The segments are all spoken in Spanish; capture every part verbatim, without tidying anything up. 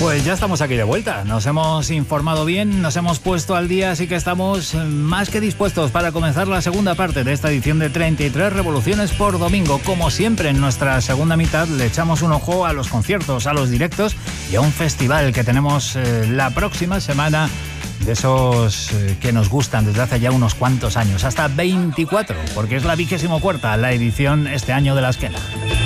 Pues ya estamos aquí de vuelta, nos hemos informado bien, nos hemos puesto al día, así que estamos más que dispuestos para comenzar la segunda parte de esta edición de treinta y tres Revoluciones por Domingo. Como siempre, en nuestra segunda mitad le echamos un ojo a los conciertos, a los directos y a un festival que tenemos eh, la próxima semana, de esos eh, que nos gustan desde hace ya unos cuantos años, hasta veinticuatro, porque es la vigésimo cuarta la edición este año de la Esquena.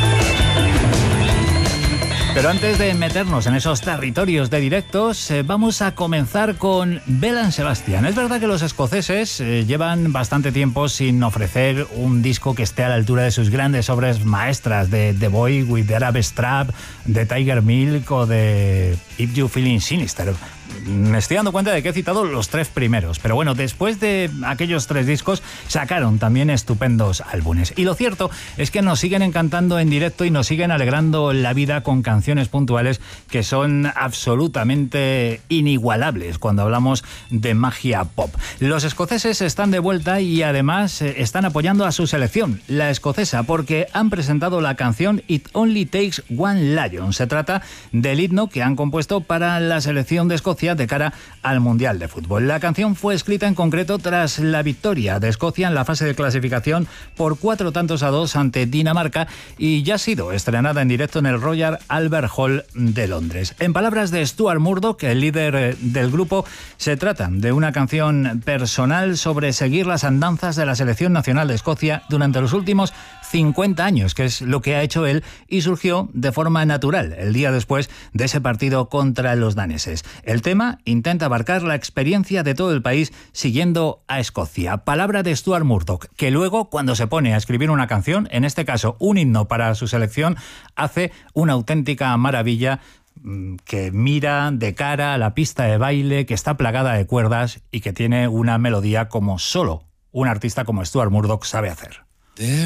Pero antes de meternos en esos territorios de directos, eh, vamos a comenzar con Belle and Sebastian. Es verdad que los escoceses eh, llevan bastante tiempo sin ofrecer un disco que esté a la altura de sus grandes obras maestras, de The Boy with the Arab Strap, de Tiger Milk o de If You Feeling Sinister. Me estoy dando cuenta de que he citado los tres primeros, pero bueno, después de aquellos tres discos sacaron también estupendos álbumes. Y lo cierto es que nos siguen encantando en directo y nos siguen alegrando la vida con canciones puntuales que son absolutamente inigualables cuando hablamos de magia pop. Los escoceses están de vuelta y además están apoyando a su selección, la escocesa, porque han presentado la canción It Only Takes One Lion. Se trata del himno que han compuesto para la selección de Escocia de cara al Mundial de Fútbol. La canción fue escrita en concreto tras la victoria de Escocia en la fase de clasificación por cuatro tantos a dos ante Dinamarca y ya ha sido estrenada en directo en el Royal Albert Hall de Londres. En palabras de Stuart Murdoch, el líder del grupo, se trata de una canción personal sobre seguir las andanzas de la selección nacional de Escocia durante los últimos cincuenta años, que es lo que ha hecho él, y surgió de forma natural el día después de ese partido contra los daneses. El tema intenta abarcar la experiencia de todo el país siguiendo a Escocia. Palabra de Stuart Murdoch, que luego, cuando se pone a escribir una canción, en este caso un himno para su selección, hace una auténtica maravilla que mira de cara a la pista de baile, que está plagada de cuerdas y que tiene una melodía como solo un artista como Stuart Murdoch sabe hacer.